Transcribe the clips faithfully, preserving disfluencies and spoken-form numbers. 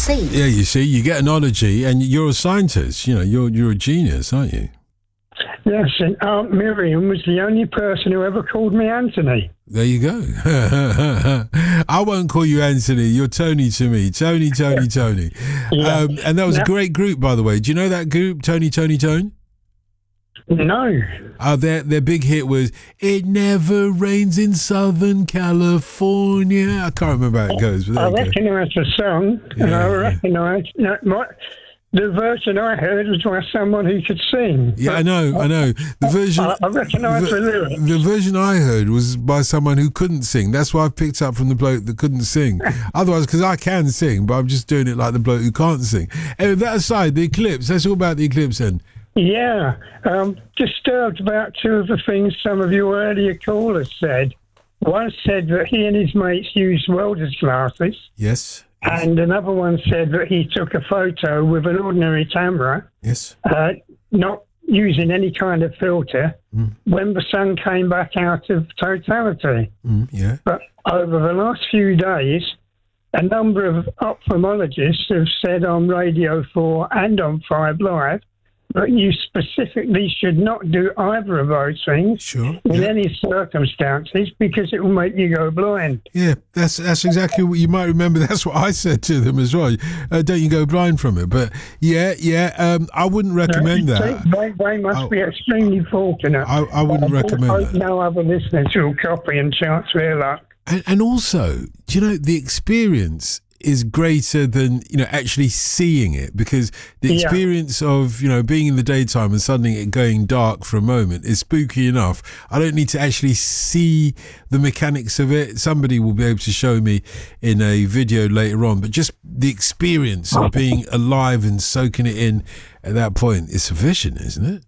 see. Yeah, you see, you get analogy, and you're a scientist. You know, you're you're a genius, aren't you? Yes, and Aunt Miriam was the only person who ever called me Anthony. There you go. I won't call you Anthony. You're Tony to me. Tony, Tony, Tony. Yeah. Um, and that was yeah. a great group, by the way. Do you know that group, Tony, Tony, Tone? No. Uh, their, their big hit was It Never Rains in Southern California. I can't remember how it goes. But I recognise the song, yeah, and I recognise... Yeah. You know, the version I heard was by someone who could sing. Yeah, I know, I know. The version I, I recognise the, the lyrics. The version I heard was by someone who couldn't sing. That's why I picked up from the bloke that couldn't sing. Otherwise, because I can sing, but I'm just doing it like the bloke who can't sing. Anyway, that aside, the Eclipse. Let's talk about the Eclipse then. Yeah, um, disturbed about two of the things some of your earlier callers said. One said that he and his mates used welder's glasses. Yes. And another one said that he took a photo with an ordinary camera, yes, uh, not using any kind of filter, mm. when the sun came back out of totality. Mm, yeah. But over the last few days, a number of ophthalmologists have said on Radio four and on Five Live that you specifically should not do either of those things sure, in yeah. any circumstances because it will make you go blind. Yeah, that's that's exactly what you might remember. That's what I said to them as well. Uh, don't you go blind from it? But yeah, yeah, um, I wouldn't recommend no, that. They, they must I, be extremely fortunate. I, I wouldn't I recommend hope that. No other listeners will copy and chance their luck. And, and also, do you know, the experience is greater than, you know, actually seeing it, because the experience yeah. of, you know, being in the daytime and suddenly it going dark for a moment is spooky enough. I don't need to actually see the mechanics of it. Somebody will be able to show me in a video later on, but just the experience of being alive and soaking it in at that point is sufficient, isn't it?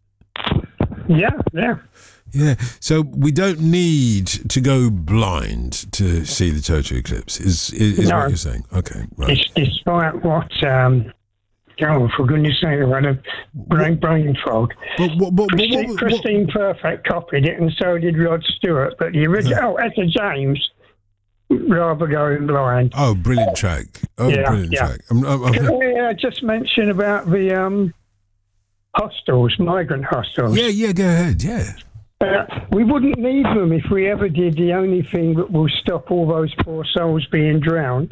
Yeah, yeah. Yeah, so we don't need to go blind to see the total eclipse, is is, is no. what you're saying. Okay, right. Despite what, um, oh, for goodness sake, I've had a brain, brain fog. But, but, but, Christine, what, what, Christine Perfect copied it, and so did Rod Stewart, but the original, oh, Etta James, rather going blind. Oh, brilliant track. Oh, yeah, brilliant yeah. track. I'm, I'm, I'm, Can we uh, just mention about the um, hostels, migrant hostels? Yeah, yeah, go ahead, yeah. Uh, we wouldn't need them if we ever did the only thing that will stop all those poor souls being drowned.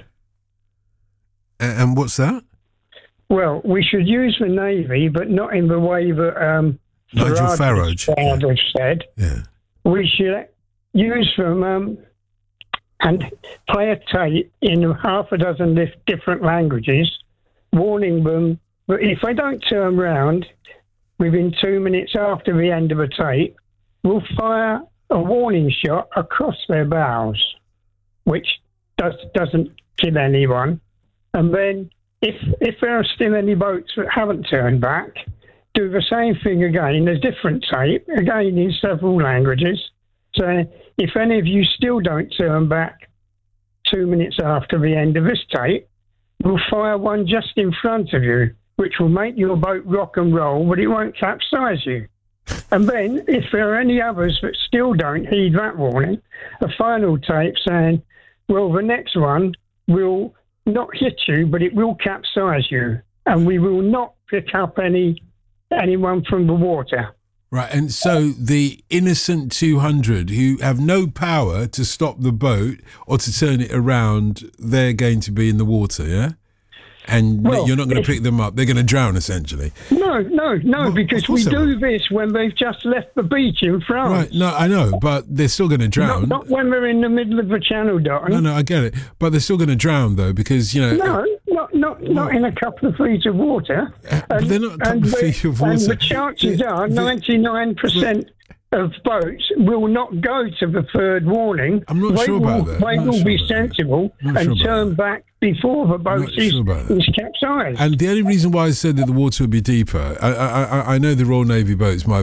And, and what's that? Well, we should use the Navy, but not in the way that um, Nigel Farage yeah. said. Yeah. We should use them um, and play a tape in half a dozen different languages, warning them that if they don't turn round within two minutes after the end of a tape, will fire a warning shot across their bows, which does, doesn't kill anyone. And then if if there are still any boats that haven't turned back, do the same thing again. There's different tape, again in several languages. So if any of you still don't turn back two minutes after the end of this tape, we'll fire one just in front of you, which will make your boat rock and roll, but it won't capsize you. And then, if there are any others that still don't heed that warning, a final tape saying, well, the next one will not hit you, but it will capsize you, and we will not pick up any anyone from the water. Right, and so the innocent two hundred who have no power to stop the boat or to turn it around, they're going to be in the water, yeah? And well, you're not going to pick them up. They're going to drown, essentially. No, no, no, well, because we do this when they've just left the beach in France. Right, no, I know, but they're still going to drown. Not, not when we're in the middle of the channel, Don. No, no, I get it. But they're still going to drown, though, because, you know... No, not not, well, not in a couple of feet of water. Uh, and, they're not a couple of feet of water. And the chances they're, are ninety-nine percent... of boats will not go to the third warning. I'm not they sure will, about that. They not will sure be sensible and sure turn back before the boat is, sure is capsized. And the only reason why I said that the water would be deeper, I, I, I know the Royal Navy boats might